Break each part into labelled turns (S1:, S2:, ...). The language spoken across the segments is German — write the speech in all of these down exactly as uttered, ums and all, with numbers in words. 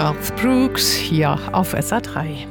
S1: Garth Brooks hier auf S A drei.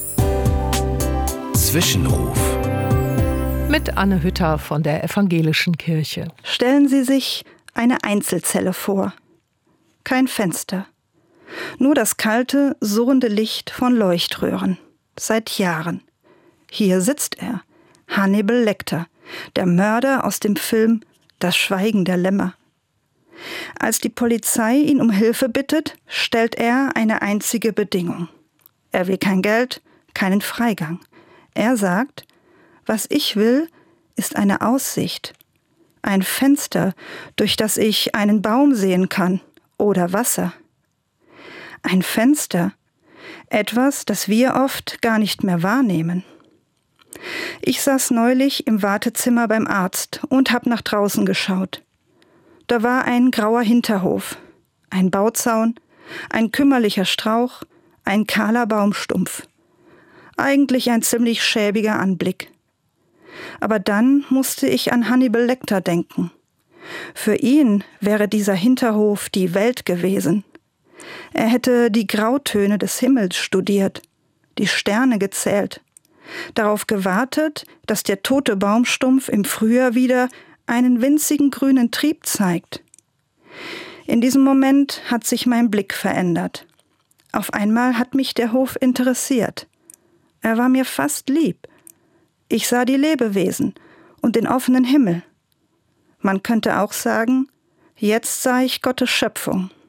S2: Zwischenruf.
S1: Mit Anne Hütter von der Evangelischen Kirche.
S3: Stellen Sie sich eine Einzelzelle vor. Kein Fenster. Nur das kalte, surrende Licht von Leuchtröhren. Seit Jahren. Hier sitzt er, Hannibal Lecter, der Mörder aus dem Film Das Schweigen der Lämmer. Als die Polizei ihn um Hilfe bittet, stellt er eine einzige Bedingung. Er will kein Geld, keinen Freigang. Er sagt, was ich will, ist eine Aussicht. Ein Fenster, durch das ich einen Baum sehen kann oder Wasser. Ein Fenster, etwas, das wir oft gar nicht mehr wahrnehmen. Ich saß neulich im Wartezimmer beim Arzt und hab nach draußen geschaut. Da war ein grauer Hinterhof, ein Bauzaun, ein kümmerlicher Strauch, ein kahler Baumstumpf. Eigentlich ein ziemlich schäbiger Anblick. Aber dann musste ich an Hannibal Lecter denken. Für ihn wäre dieser Hinterhof die Welt gewesen. Er hätte die Grautöne des Himmels studiert, die Sterne gezählt, darauf gewartet, dass der tote Baumstumpf im Frühjahr wieder einen winzigen grünen Trieb zeigt. In diesem Moment hat sich mein Blick verändert. Auf einmal hat mich der Hof interessiert. Er war mir fast lieb. Ich sah die Lebewesen und den offenen Himmel. Man könnte auch sagen, jetzt sah ich Gottes Schöpfung.